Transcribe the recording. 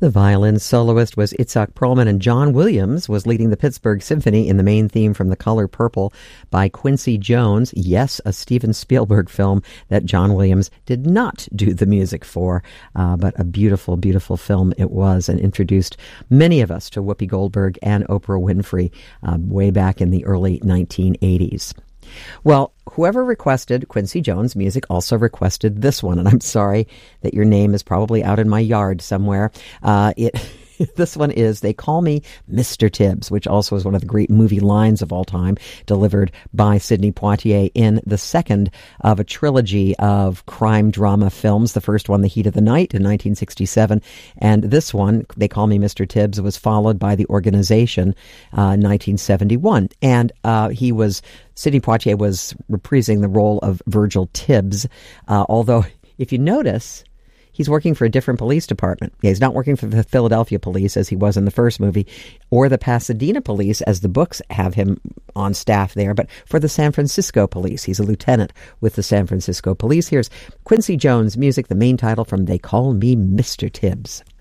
The violin soloist was Itzhak Perlman, and John Williams was leading the Pittsburgh Symphony in the main theme from The Color Purple by Quincy Jones. Yes, a Steven Spielberg film that John Williams did not do the music for, but a beautiful, beautiful film it was, and introduced many of us to Whoopi Goldberg and Oprah Winfrey way back in the early 1980s. Well, whoever requested Quincy Jones music also requested this one, and I'm sorry that your name is probably out in my yard somewhere. This one is They Call Me Mr. Tibbs, which also is one of the great movie lines of all time, delivered by Sidney Poitier in the second of a trilogy of crime drama films. The first one, The Heat of the Night, in 1967, and this one, They Call Me Mr. Tibbs, was followed by The Organization, 1971. And Sidney Poitier was reprising the role of Virgil Tibbs, although if you notice, he's working for a different police department. He's not working for the Philadelphia police as he was in the first movie, or the Pasadena police as the books have him on staff there, but for the San Francisco police. He's a lieutenant with the San Francisco police. Here's Quincy Jones music, the main title from They Call Me Mr. Tibbs.